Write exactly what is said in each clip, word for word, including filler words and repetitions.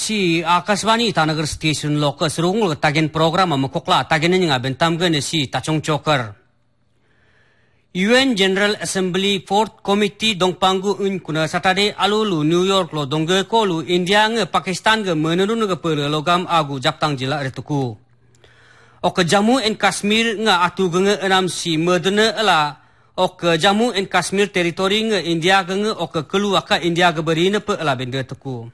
si Akashvani Tanagar Station Locus Rungul Tagin Program Mukokla Tagin nga Bentam gan si Tachong Choker. U N General Assembly Fourth Committee Dongpangu un kuna Saturday alulu New York lo dongge ko lu India nga Pakistan ga menurun ga per logam agu Japtang jila retuku. Ok Jammu and Kashmir nga atu ga enam si merdena ala ok Jammu and Kashmir territory nga India ga ok kelu aka India ga berina pe ala benda tuku.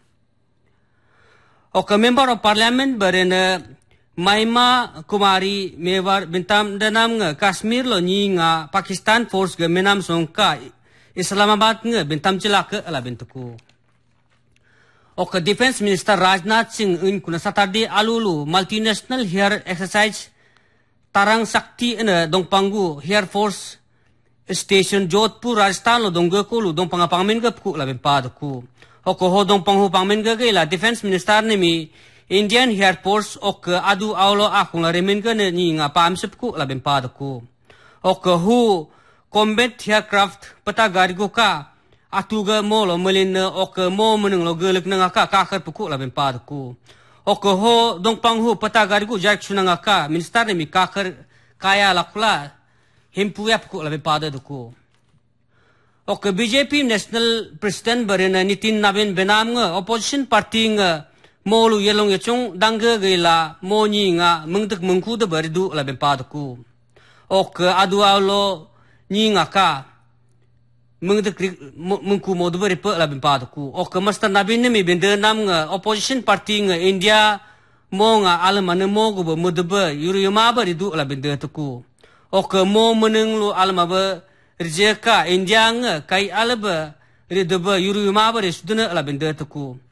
Ok member of parliament berena Maima Kumari Mewar Bintam danam nga Kashmir lo ni nga Pakistan force ga menam songka Islamabad nga Bintam jila ke ala bentuku. Ok Defense Minister Rajnath Singh un kuna Saturday alulu multinational air exercise Tarang Sakti ena Dongpangu Air Force Station Jodhpur Rajasthan lo dongge ko lu dong pangapamin ga ku la bempad ku. Ok ho dong panghu pangmen ga la Defense Minister ne mi Indian Air Force ok adu aulo akung la remen ga ne ni nga pam sep ku la bempad ku. Ok hu combat aircraft pata gargo ka atu ga mo lo melin ok mo meneng lo gelek na ka ka ka ku la bempad ku. Ok ho dong panghu pata gargo jak sunanga ka minister ne mi ka kaya lakla himpu ya ku la bempad ku. Ok B J P National President berena Nitin Nabin benam nga opposition party nga molu yelong yechong dangga gila mo ni nga mengtek mengku de berdu la bempad ku. Ok adu aulo ni nga ka mengtek mengku mo de beri pe la bempad ku. Ok Master Nabin ne mi benam nga opposition party nga India mo nga alamane mo go be modebe yuriyama beridu la benda ku. Ok mo meneng lu alama Rejeka India nga kai alaba redeba yuriyama beri suduna la benda ku.